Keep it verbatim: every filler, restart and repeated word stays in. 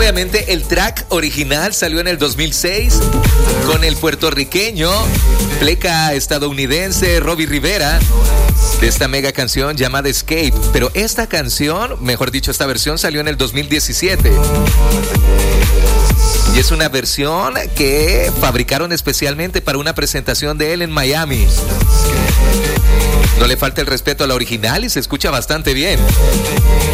obviamente el track original salió en el dos mil seis con el puertorriqueño, pleca estadounidense Robbie Rivera, de esta mega canción llamada Escape. Pero esta canción, mejor dicho, esta versión salió en el dos mil diecisiete. Y es una versión que fabricaron especialmente para una presentación de él en Miami. No le falta el respeto a la original y se escucha bastante bien.